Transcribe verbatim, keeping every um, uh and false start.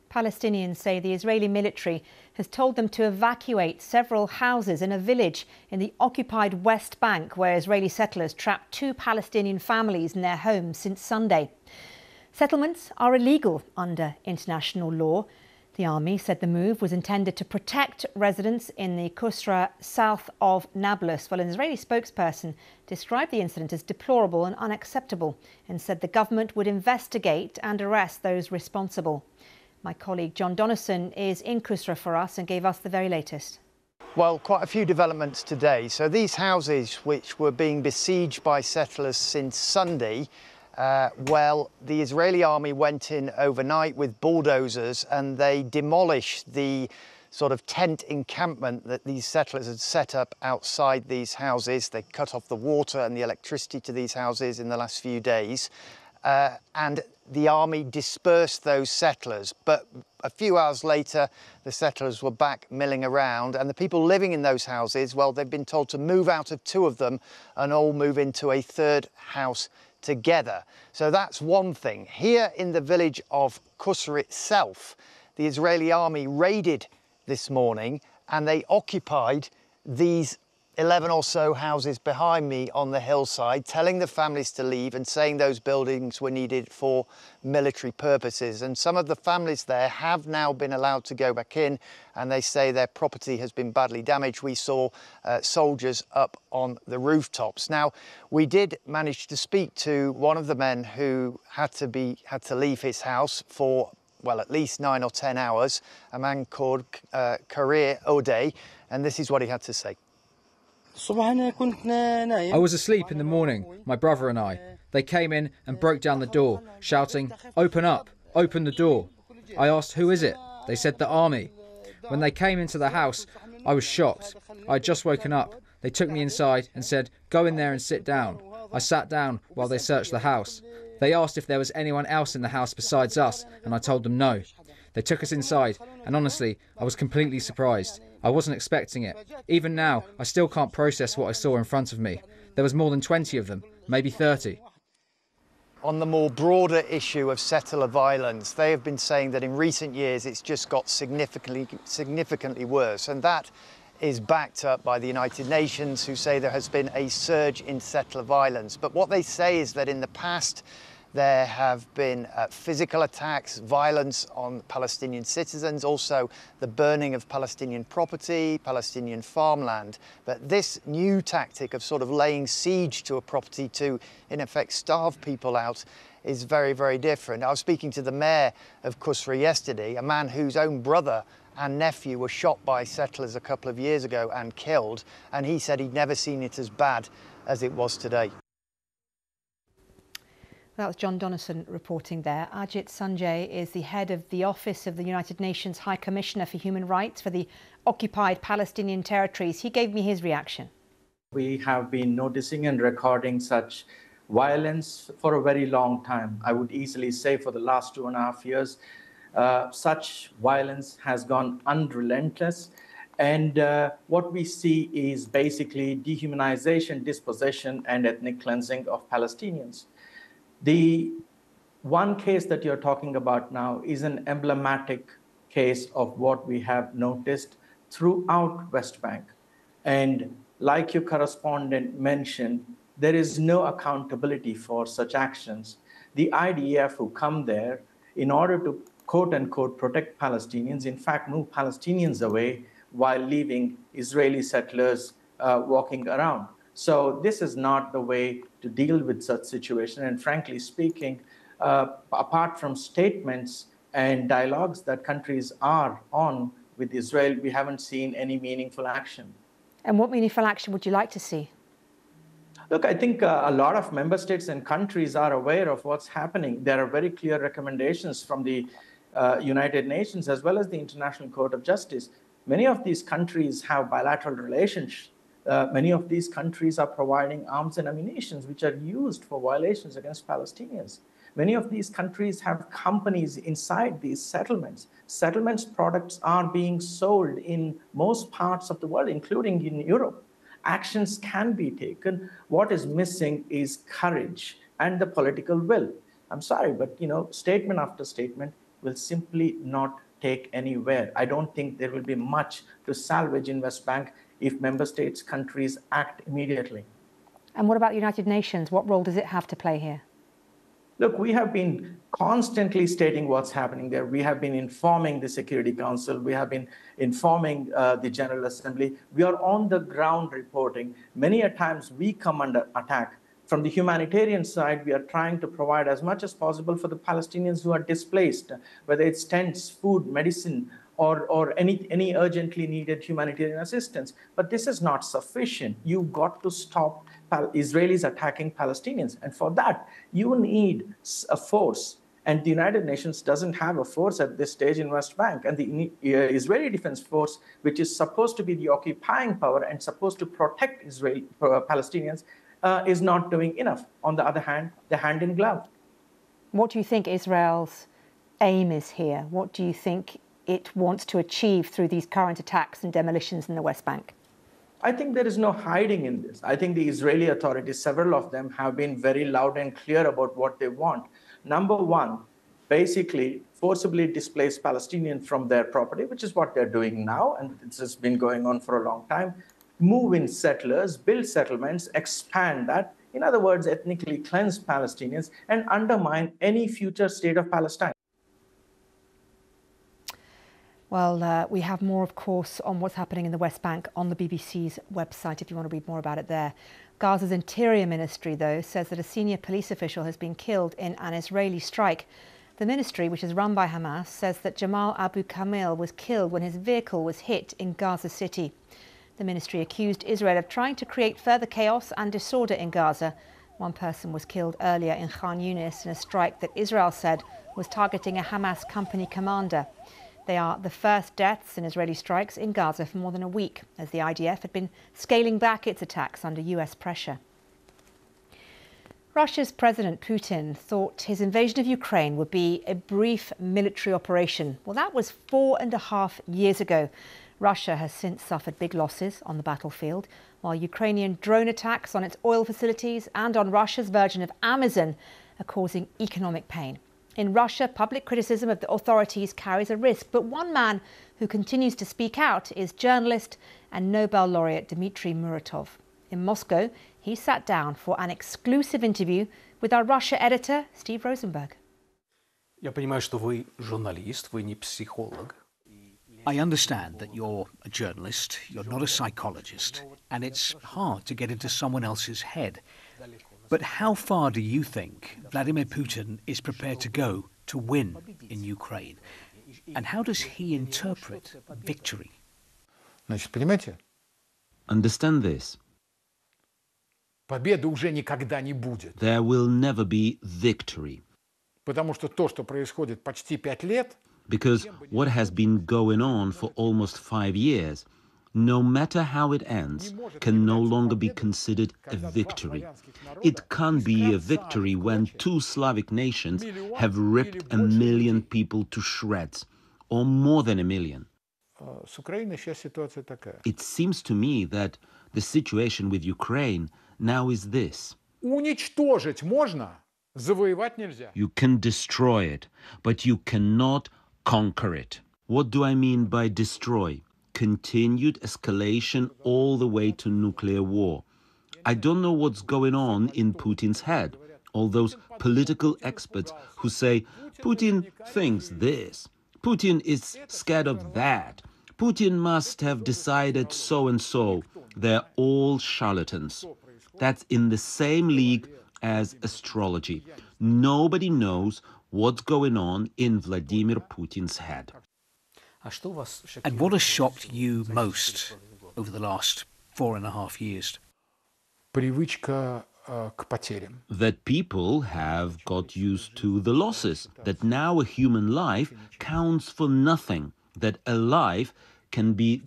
Palestinians say the Israeli military has told them to evacuate several houses in a village in the occupied West Bank, where Israeli settlers trapped two Palestinian families in their homes since Sunday. Settlements are illegal under international law. The army said the move was intended to protect residents in the Qusra south of Nablus. Well, an Israeli spokesperson described the incident as deplorable and unacceptable and said the government would investigate and arrest those responsible. My colleague John Donnison is in Qusra for us and gave us the very latest. Well, quite a few developments today. So these houses, which were being besieged by settlers since Sunday, uh, well, the Israeli army went in overnight with bulldozers and they demolished the sort of tent encampment that these settlers had set up outside these houses. They cut off the water and the electricity to these houses in the last few days. Uh, and the army dispersed those settlers, but a few hours later the settlers were back milling around, and the people living in those houses, well, they've been told to move out of two of them and all move into a third house together. So that's one thing. Here in the village of Qusra itself, the Israeli army raided this morning and they occupied these eleven or so houses behind me on the hillside, telling the families to leave and saying those buildings were needed for military purposes. And some of the families there have now been allowed to go back in, and they say their property has been badly damaged. We saw uh, soldiers up on the rooftops. Now, we did manage to speak to one of the men who had to be had to leave his house for, well, at least nine or ten hours, a man called uh, Karir Odeh, and this is what he had to say. I was asleep in the morning, my brother and I. They came in and broke down the door, shouting, "Open up, open the door." I asked, "Who is it?" They said, "The army." When they came into the house, I was shocked. I had just woken up. They took me inside and said, "Go in there and sit down." I sat down while they searched the house. They asked if there was anyone else in the house besides us, and I told them no. They took us inside, and honestly, I was completely surprised. I wasn't expecting it. Even now, I still can't process what I saw in front of me. There was more than twenty of them, maybe thirty. On the more broader issue of settler violence, they have been saying that in recent years it's just got significantly, significantly worse, and that is backed up by the United Nations, who say there has been a surge in settler violence. But what they say is that in the past there have been uh, physical attacks, violence on Palestinian citizens, also the burning of Palestinian property, Palestinian farmland. But this new tactic of sort of laying siege to a property to, in effect, starve people out is very, very different. I was speaking to the mayor of Qusra yesterday, a man whose own brother and nephew were shot by settlers a couple of years ago and killed, and he said he'd never seen it as bad as it was today. That was John Donnison reporting there. Ajit Sanjay is the head of the Office of the United Nations High Commissioner for Human Rights for the occupied Palestinian territories. He gave me his reaction. We have been noticing and recording such violence for a very long time. I would easily say for the last two and a half years, uh, such violence has gone unrelentless. And uh, what we see is basically dehumanization, dispossession, and ethnic cleansing of Palestinians. The one case that you're talking about now is an emblematic case of what we have noticed throughout West Bank. And like your correspondent mentioned, there is no accountability for such actions. The I D F who come there in order to quote unquote protect Palestinians, in fact, move Palestinians away while leaving Israeli settlers uh, walking around. So this is not the way to deal with such situation. And frankly speaking, uh, apart from statements and dialogues that countries are on with Israel, we haven't seen any meaningful action. And what meaningful action would you like to see? Look, I think uh, a lot of member states and countries are aware of what's happening. There are very clear recommendations from the uh, United Nations as well as the International Court of Justice. Many of these countries have bilateral relations. Uh, many of these countries are providing arms and ammunition which are used for violations against Palestinians. Many of these countries have companies inside these settlements. Settlements products are being sold in most parts of the world, including in Europe. Actions can be taken. What is missing is courage and the political will. I'm sorry, but you know, statement after statement, will simply not take anywhere. I don't think there will be much to salvage in West Bank if member states, countries act immediately. And what about the United Nations? What role does it have to play here? Look, we have been constantly stating what's happening there. We have been informing the Security Council. We have been informing uh, the General Assembly. We are on the ground reporting. Many a times we come under attack. From the humanitarian side, we are trying to provide as much as possible for the Palestinians who are displaced, whether it's tents, food, medicine, or, or any, any urgently needed humanitarian assistance. But this is not sufficient. You've got to stop Pal- Israelis attacking Palestinians. And for that, you need a force. And the United Nations doesn't have a force at this stage in West Bank. And the uh, Israeli Defense Force, which is supposed to be the occupying power and supposed to protect Israel, uh, Palestinians, uh, is not doing enough. On the other hand, they're hand in glove. What do you think Israel's aim is here? What do you think it wants to achieve through these current attacks and demolitions in the West Bank? I think there is no hiding in this. I think the Israeli authorities, several of them, have been very loud and clear about what they want. Number one, basically forcibly displace Palestinians from their property, which is what they're doing now, and this has been going on for a long time. Move in settlers, build settlements, expand that. In other words, ethnically cleanse Palestinians and undermine any future state of Palestine. Well, uh, we have more, of course, on what's happening in the West Bank on the B B C's website if you want to read more about it there. Gaza's Interior Ministry, though, says that a senior police official has been killed in an Israeli strike. The ministry, which is run by Hamas, says that Jamal Abu Kamil was killed when his vehicle was hit in Gaza City. The ministry accused Israel of trying to create further chaos and disorder in Gaza. One person was killed earlier in Khan Yunis in a strike that Israel said was targeting a Hamas company commander. They are the first deaths in Israeli strikes in Gaza for more than a week, as the I D F had been scaling back its attacks under U S pressure. Russia's President Putin thought his invasion of Ukraine would be a brief military operation. Well, that was four and a half years ago. Russia has since suffered big losses on the battlefield, while Ukrainian drone attacks on its oil facilities and on Russia's version of Amazon are causing economic pain. In Russia, public criticism of the authorities carries a risk, but one man who continues to speak out is journalist and Nobel laureate Dmitry Muratov. In Moscow, he sat down for an exclusive interview with our Russia editor, Steve Rosenberg. Я понимаю, что вы журналист, вы не психолог. I understand that you're a journalist, you're not a psychologist, and it's hard to get into someone else's head. But how far do you think Vladimir Putin is prepared to go to win in Ukraine? And how does he interpret victory? Значит, понимаете? Understand this. Победы уже никогда не будет. There will never be victory. Потому что то, что происходит почти пять лет, Because what has been going on for almost five years, no matter how it ends, can no longer be considered a victory. It can't be a victory when two Slavic nations have ripped a million people to shreds, or more than a million. с Украиной сейчас ситуация такая. It seems to me that the situation with Ukraine now is this. Уничтожить можно, завоевать нельзя. You can destroy it, but you cannot conquer it. What do I mean by destroy? Continued escalation all the way to nuclear war. I don't know what's going on in Putin's head. All those political experts who say Putin thinks this, Putin is scared of that, Putin must have decided so and so. They're all charlatans. That's in the same league as astrology. Nobody knows what's going on in Vladimir Putin's head. And what has shocked you most over the last four and a half years? Привычка к потерям. That people have got used to the losses, that now a human life counts for nothing, that a life can be